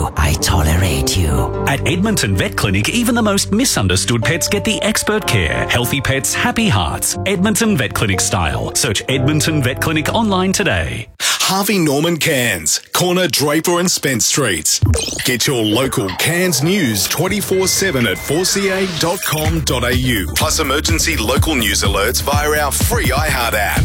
I tolerate you. At Edmonton Vet Clinic, even the most misunderstood pets get the expert care. Healthy pets, happy hearts. Edmonton Vet Clinic style. Search Edmonton Vet Clinic online today. Harvey Norman Cairns, corner Draper and Spence Streets. Get your local Cairns news 24/7 at 4ca.com.au. Plus emergency local news alerts via our free iHeart app.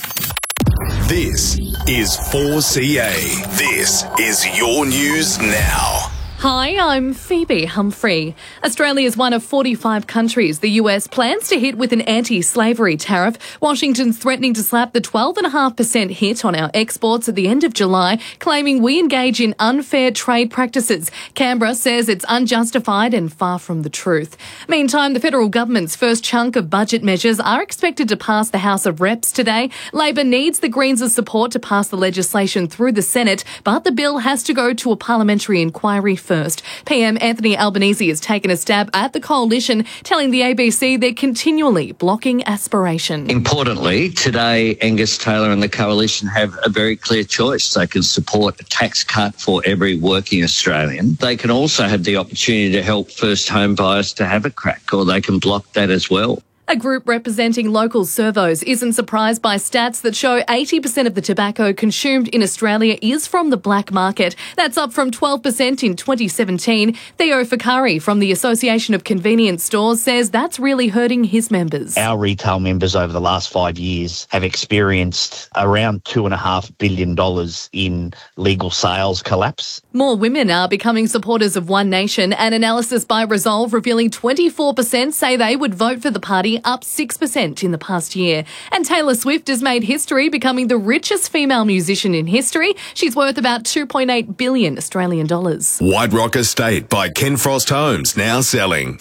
This is 4CA. This is your news now. Hi, I'm Phoebe Humphrey. Australia is one of 45 countries the US plans to hit with an anti-slavery tariff. Washington's threatening to slap the 12.5% hit on our exports at the end of July, claiming we engage in unfair trade practices. Canberra says it's unjustified and far from the truth. Meantime, the federal government's first chunk of budget measures are expected to pass the House of Reps today. Labor needs the Greens' support to pass the legislation through the Senate, but the bill has to go to a parliamentary inquiry first. PM Anthony Albanese has taken a stab at the coalition, telling the ABC they're continually blocking aspiration. Importantly, today Angus Taylor and the coalition have a very clear choice. They can support a tax cut for every working Australian. They can also have the opportunity to help first home buyers to have a crack, or they can block that as well. A group representing local servos isn't surprised by stats that show 80% of the tobacco consumed in Australia is from the black market. That's up from 12% in 2017. Theo Fakari from the Association of Convenience Stores says that's really hurting his members. Our retail members over the last 5 years have experienced around $2.5 billion in legal sales collapse. More women are becoming supporters of One Nation. An analysis by Resolve revealing 24% say they would vote for the party, up 6% in the past year. And Taylor Swift has made history, becoming the richest female musician in history. She's worth about 2.8 billion Australian dollars. White Rock Estate by Ken Frost Homes, now selling.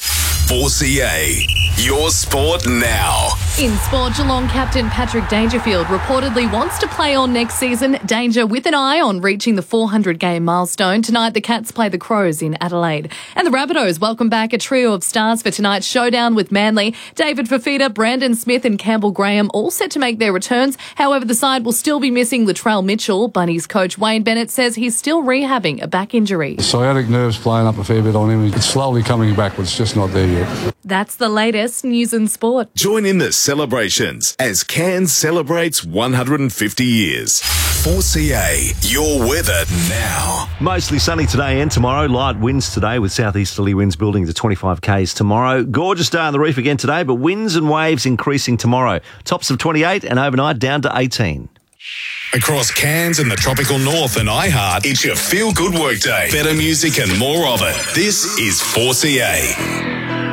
4CA, your sport now. In sport, Geelong captain Patrick Dangerfield reportedly wants to play on next season. Danger with an eye on reaching the 400-game milestone. Tonight, the Cats play the Crows in Adelaide. And the Rabbitohs welcome back a trio of stars for tonight's showdown with Manly. David Fafita, Brandon Smith and Campbell Graham all set to make their returns. However, the side will still be missing Latrell Mitchell. Bunnies coach Wayne Bennett says he's still rehabbing a back injury. The sciatic nerve's playing up a fair bit on him. It's slowly coming back, but it's just not there yet. That's the latest news and sport. Join in the celebrations as Cairns celebrates 150 years. 4CA, your weather now. Mostly sunny today and tomorrow. Light winds today with southeasterly winds building to 25 k's tomorrow. Gorgeous day on the reef again today, but winds and waves increasing tomorrow. Tops of 28 and overnight down to 18. Across Cairns and the tropical north and iHeart, it's your feel-good workday. Better music and more of it. This is 4CA.